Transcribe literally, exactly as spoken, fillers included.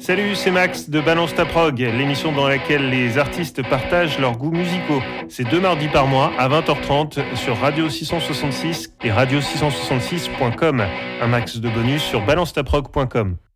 Salut, c'est Max de Balance ta prog, l'émission dans laquelle les artistes partagent leurs goûts musicaux. C'est deux mardis par mois à vingt heures trente sur Radio six cent soixante-six et radio six cent soixante-six point com. Un max de bonus sur balance ta prog point com.